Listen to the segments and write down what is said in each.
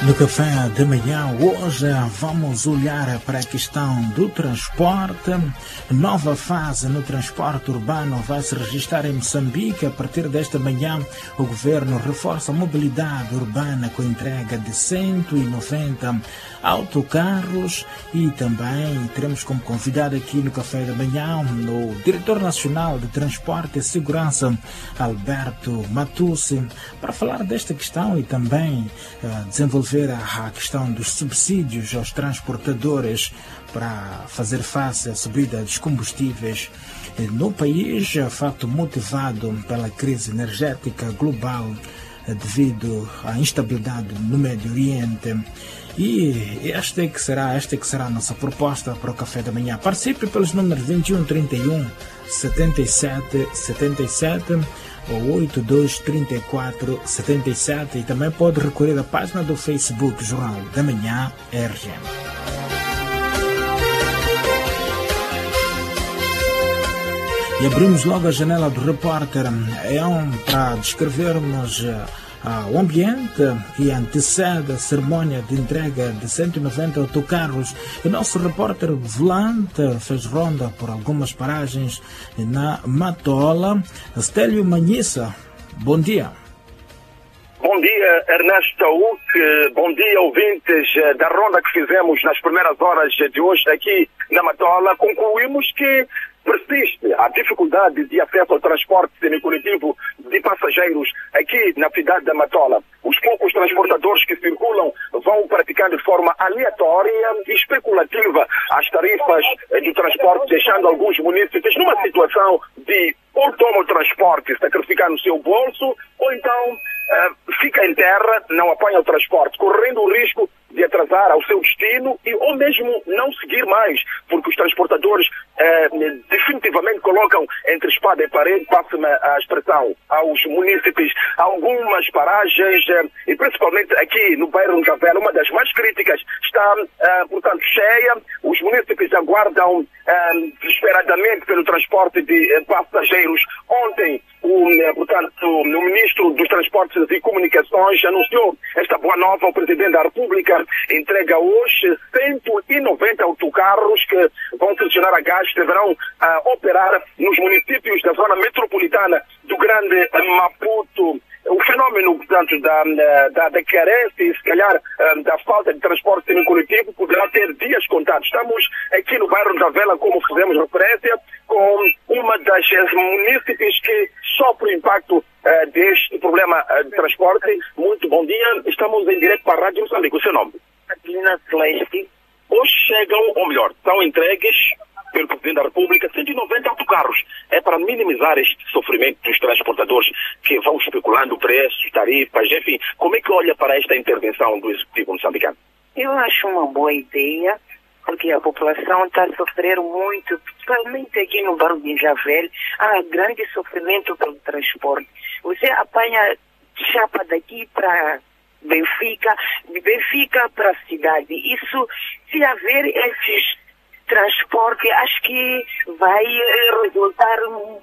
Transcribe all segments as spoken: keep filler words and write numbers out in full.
No café de manhã, hoje vamos olhar para a questão do transporte. Nova fase no transporte urbano vai se registrar em Moçambique. A partir desta manhã, o governo reforça a mobilidade urbana com a entrega de cento e noventa autocarros e também teremos como convidado aqui no café da manhã o diretor nacional de Transporte e Segurança, Alberto Matucci, para falar desta questão e também uh, desenvolver a questão dos subsídios aos transportadores para fazer face à subida dos combustíveis no país, fato motivado pela crise energética global devido à instabilidade no Médio Oriente. E esta é que será, esta é que será a nossa proposta para o café da manhã. Participe pelos números vinte e um, trinta e um, setenta e sete, setenta e sete ou oito dois, trinta e quatro, setenta e sete e também pode recorrer à página do Facebook Jornal da Manhã R G M. E abrimos logo a janela do repórter é um, para descrevermos uh, o ambiente que antecede a cerimónia de entrega de cento e noventa autocarros. O nosso repórter volante fez ronda por algumas paragens na Matola. Stélio Manhissa, bom dia. Bom dia, Ernesto Taúque. Bom dia, ouvintes da ronda que fizemos nas primeiras horas de hoje aqui na Matola. Concluímos que persiste a dificuldade de acesso ao transporte semicoletivo de passageiros aqui na cidade da Matola. Os poucos transportadores que circulam vão praticando de forma aleatória e especulativa as tarifas do transporte, deixando alguns munícipes numa situação de ou toma o transporte, sacrificar no seu bolso, ou então uh, fica em terra, não apanha o transporte, correndo o risco de atrasar ao seu destino e ou mesmo não seguir mais, porque os transportadores uh, definitivamente colocam entre espada e parede, passa-me a expressão, aos munícipes, algumas paragens, uh, e principalmente aqui no bairro de Javela, uma das mais críticas, está, uh, portanto, cheia. Os munícipes aguardam uh, desesperadamente pelo transporte de uh, passageiros. Ontem, o, portanto, o ministro dos Transportes e Comunicações anunciou esta boa nova. O presidente da República entrega hoje cento e noventa autocarros que vão funcionar a gás, deverão uh, operar nos municípios da zona metropolitana do Grande Maputo. O fenômeno, portanto, da, da, da carência e, se calhar, da falta de transporte semicoletivo poderá ter dias contados. Estamos aqui no bairro da Vela, como fizemos referência, com uma das munícipes que sofre o impacto uh, deste problema uh, de transporte. Muito bom dia. Estamos em direto para a Rádio Moçambique. O seu nome? Catarina Celeste. Hoje chegam, ou melhor, são entregues pelo Presidente da República cento e noventa autocarros. É para minimizar este sofrimento dos transportadores que vão especulando preços, tarifas, enfim. Como é que olha para esta intervenção do Executivo moçambicano? Eu acho uma boa ideia, porque a população está a sofrer muito, principalmente aqui no bairro de Javel, há grande sofrimento pelo transporte. Você apanha chapa daqui para Benfica, de Benfica para a cidade. Isso, se haver esses transporte, acho que vai resultar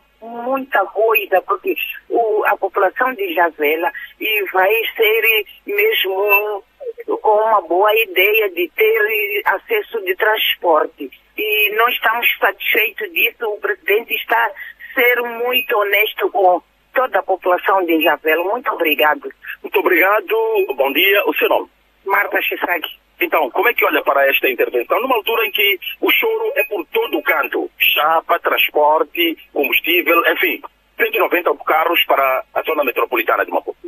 muita coisa, porque o, a população de Javela e vai ser mesmo com uma boa ideia de ter acesso de transporte. E nós estamos satisfeitos disso. O presidente está a ser muito honesto com toda a população de Javela. Muito obrigado. Muito obrigado. Bom dia. O seu nome? Marta Chissagi. Então, como é que olha para esta intervenção numa altura em que o choro é por todo o canto? Chapa, transporte, combustível, enfim, cento e noventa carros para a zona metropolitana de Maputo.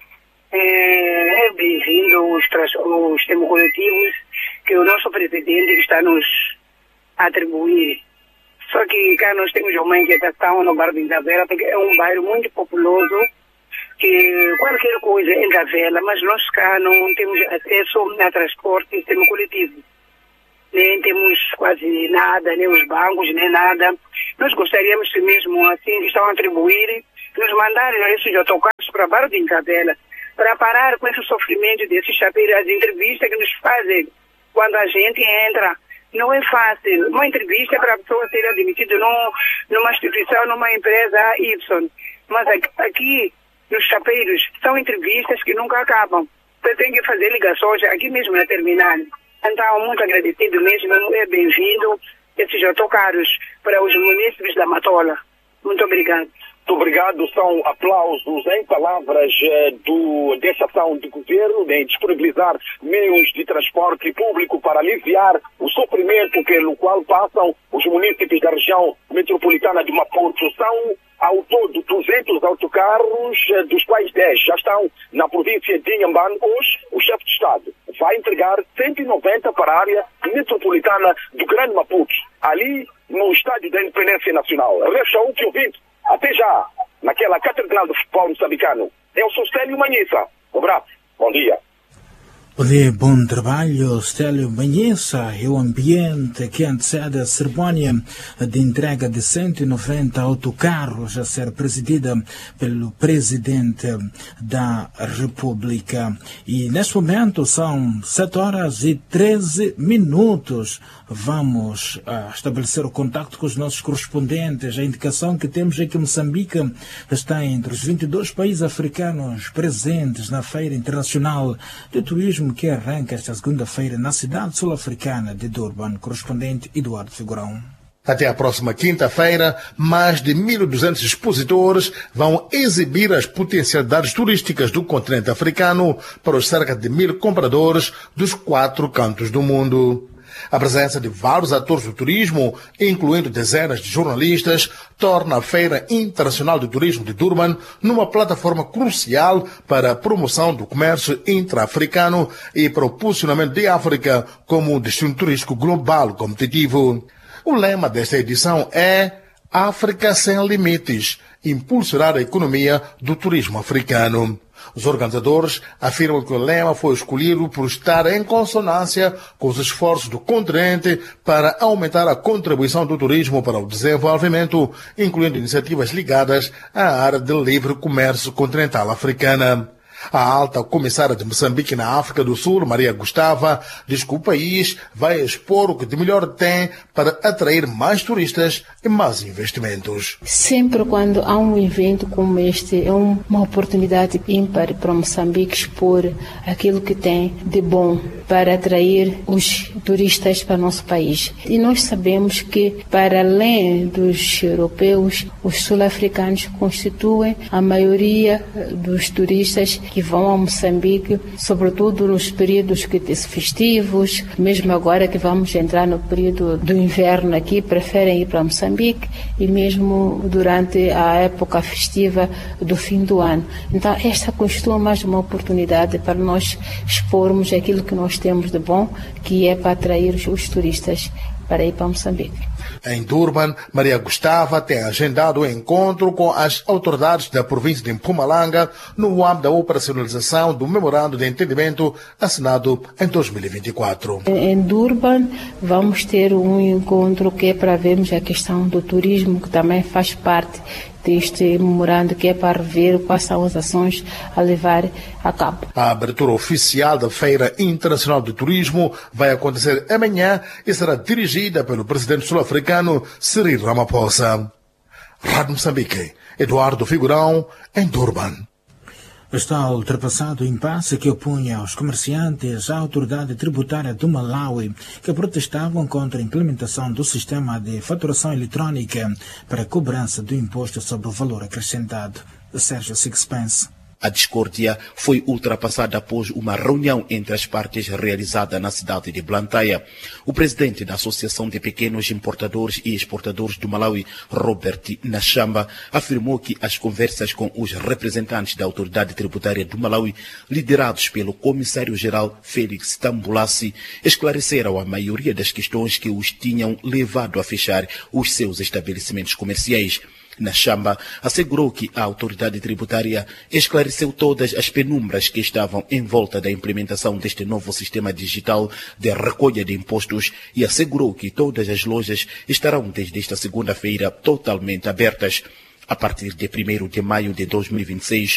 É, é bem-vindo os, os semicoletivos que o nosso presidente está nos a atribuir. Só que cá nós temos uma inquietação no bairro de Javela, porque é um bairro muito populoso, que qualquer coisa é da vela, mas nós cá não temos acesso a transporte semicoletivo. Nem temos quase nada, nem os bancos, nem nada. Nós gostaríamos que mesmo assim que estão a atribuir, nos mandarem esses autocarros para Barra de Javela, para parar com esse sofrimento desses chapeiros, as entrevistas que nos fazem quando a gente entra. Não é fácil. Uma entrevista para a pessoa ser admitida numa instituição, numa empresa Y. Mas aqui, nos chapeiros, são entrevistas que nunca acabam. tem que fazer ligações aqui mesmo na terminal. Então, muito agradecido mesmo, é bem-vindo esses autocarros para os munícipes da Matola. Muito obrigado. Muito obrigado. São aplausos em palavras eh, do, dessa ação de governo em disponibilizar meios de transporte público para aliviar o sofrimento pelo qual passam os munícipes da região metropolitana de Maputo. São, ao todo, duzentos autocarros, eh, dos quais dez já estão na província de Inhambane. Hoje, o chefe de Estado vai entregar cento e noventa para a área metropolitana do Grande Maputo, ali no Estádio da Independência Nacional. Resta o que ouvinte. Até já, naquela Catedral do Futebol Moçambicano. Eu sou Stélio Manhissa. Um abraço. Bom dia. Bom dia, bom trabalho, Stélio Manhissa. E o ambiente que antecede a cerimónia de entrega de cento e noventa autocarros a ser presidida pelo Presidente da República. E neste momento são sete horas e treze minutos. Vamos uh, estabelecer o contacto com os nossos correspondentes. A indicação que temos é que Moçambique está entre os vinte e dois países africanos presentes na Feira Internacional de Turismo que arranca esta segunda-feira na cidade sul-africana de Durban. Correspondente Eduardo Figurão. Até a próxima quinta-feira, mais de mil e duzentos expositores vão exibir as potencialidades turísticas do continente africano para os cerca de mil compradores dos quatro cantos do mundo. A presença de vários atores do turismo, incluindo dezenas de jornalistas, torna a Feira Internacional de Turismo de Durban numa plataforma crucial para a promoção do comércio intra-africano e para o posicionamento de África como um destino turístico global competitivo. O lema desta edição é África sem limites, impulsionar a economia do turismo africano. Os organizadores afirmam que o lema foi escolhido por estar em consonância com os esforços do continente para aumentar a contribuição do turismo para o desenvolvimento, incluindo iniciativas ligadas à área de livre comércio continental africana. A alta comissária de Moçambique na África do Sul, Maria Gustava, diz que o país vai expor o que de melhor tem para atrair mais turistas e mais investimentos. Sempre quando há um evento como este, é uma oportunidade ímpar para Moçambique expor aquilo que tem de bom para atrair os turistas para o nosso país. E nós sabemos que, para além dos europeus, os sul-africanos constituem a maioria dos turistas que vão a Moçambique, sobretudo nos períodos festivos, mesmo agora que vamos entrar no período do inverno aqui, preferem ir para Moçambique e mesmo durante a época festiva do fim do ano. Então, esta constitui mais uma oportunidade para nós expormos aquilo que nós temos de bom, que é para atrair os turistas para ir para Moçambique. Em Durban, Maria Gustava tem agendado o encontro com as autoridades da província de Mpumalanga no âmbito da operacionalização do Memorando de Entendimento assinado em dois mil e vinte e quatro. Em Durban vamos ter um encontro que é para vermos a questão do turismo, que também faz parte deste memorando, que é para rever quais são as ações a levar a cabo. A abertura oficial da Feira Internacional de Turismo vai acontecer amanhã e será dirigida pelo presidente sul-africano Cyril Ramaphosa. Rádio Moçambique, Eduardo Figurão, em Durban. Está ultrapassado o impasse que opunha os comerciantes à autoridade tributária do Malawi, que protestavam contra a implementação do sistema de faturação eletrônica para a cobrança do imposto sobre o valor acrescentado. Sérgio Sixpence. A discórdia foi ultrapassada após uma reunião entre as partes realizada na cidade de Blantyre. O presidente da Associação de Pequenos Importadores e Exportadores do Malawi, Robert Nachamba, afirmou que as conversas com os representantes da autoridade tributária do Malawi, liderados pelo comissário-geral Félix Tambulassi, esclareceram a maioria das questões que os tinham levado a fechar os seus estabelecimentos comerciais. Nachamba assegurou que a autoridade tributária esclareceu todas as penumbras que estavam em volta da implementação deste novo sistema digital de recolha de impostos e assegurou que todas as lojas estarão desde esta segunda-feira totalmente abertas. A partir de primeiro de maio de dois mil e vinte e seis, os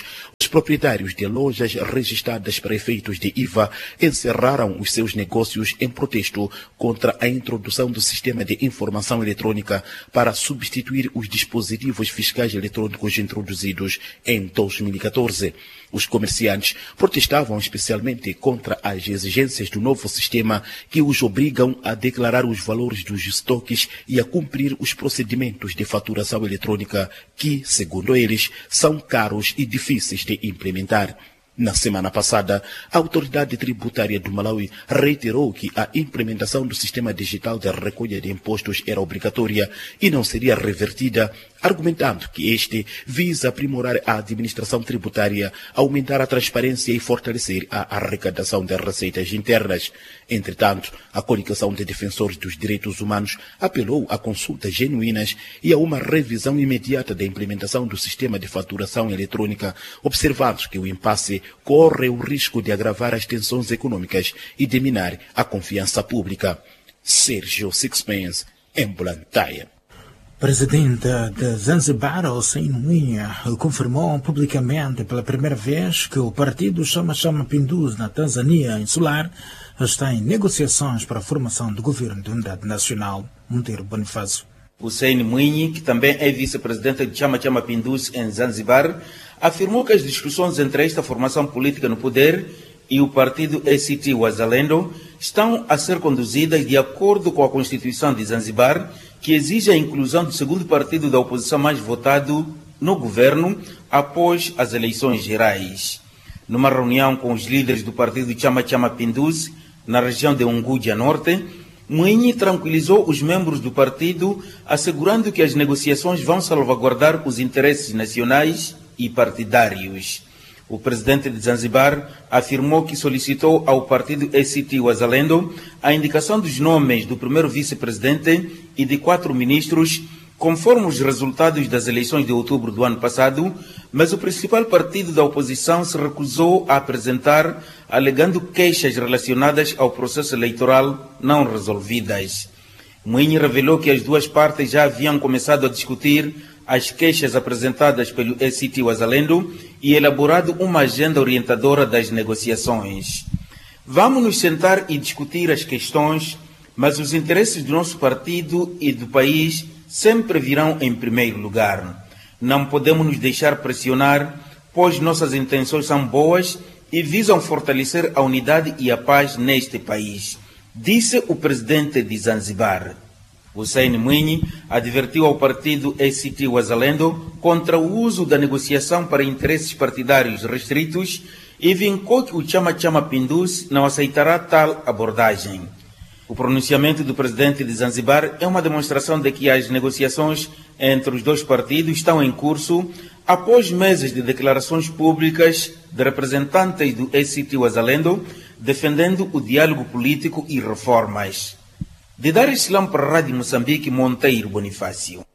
Os proprietários de lojas registradas para efeitos de I V A encerraram os seus negócios em protesto contra a introdução do sistema de informação eletrônica para substituir os dispositivos fiscais eletrônicos introduzidos em dois mil e catorze. Os comerciantes protestavam especialmente contra as exigências do novo sistema que os obrigam a declarar os valores dos estoques e a cumprir os procedimentos de faturação eletrônica que, segundo eles, são caros e difíceis de implementar. Na semana passada, a autoridade tributária do Malawi reiterou que a implementação do sistema digital de recolha de impostos era obrigatória e não seria revertida, argumentando que este visa aprimorar a administração tributária, aumentar a transparência e fortalecer a arrecadação das receitas internas. Entretanto, a Coligação de Defensores dos Direitos Humanos apelou a consultas genuínas e a uma revisão imediata da implementação do sistema de faturação eletrônica, observando que o impasse corre o risco de agravar as tensões econômicas e de minar a confiança pública. Sérgio Sixpence, em Blantyre. Presidente de Zanzibar, Hussein Mwinyi, confirmou publicamente pela primeira vez que o partido Chama Chama Mapinduzi na Tanzânia insular está em negociações para a formação do governo de unidade nacional. Monteiro Bonifácio. Hussein Mwinyi, que também é vice-presidente de Chama Chama Mapinduzi em Zanzibar, afirmou que as discussões entre esta formação política no poder e o partido A C T Wazalendo estão a ser conduzidas de acordo com a Constituição de Zanzibar, que exige a inclusão do segundo partido da oposição mais votado no governo após as eleições gerais. Numa reunião com os líderes do partido Chama Chama Mapinduzi, na região de Unguja Norte, Mwinyi tranquilizou os membros do partido, assegurando que as negociações vão salvaguardar os interesses nacionais e partidários. O presidente de Zanzibar afirmou que solicitou ao partido A C T Wazalendo a indicação dos nomes do primeiro vice-presidente e de quatro ministros, conforme os resultados das eleições de outubro do ano passado, mas o principal partido da oposição se recusou a apresentar, alegando queixas relacionadas ao processo eleitoral não resolvidas. Mwinyi revelou que as duas partes já haviam começado a discutir as queixas apresentadas pelo A C T Wazalendo e elaborado uma agenda orientadora das negociações. Vamos nos sentar e discutir as questões, mas os interesses do nosso partido e do país sempre virão em primeiro lugar. Não podemos nos deixar pressionar, pois nossas intenções são boas e visam fortalecer a unidade e a paz neste país, disse o presidente de Zanzibar. Hussein Mwinyi advertiu ao partido A C T Wazalendo contra o uso da negociação para interesses partidários restritos e vincou que o Chama Chama Mapinduzi não aceitará tal abordagem. O pronunciamento do presidente de Zanzibar é uma demonstração de que as negociações entre os dois partidos estão em curso após meses de declarações públicas de representantes do A C T Wazalendo defendendo o diálogo político e reformas. De Dar Islam para a Rádio Moçambique, Monteiro Bonifácio.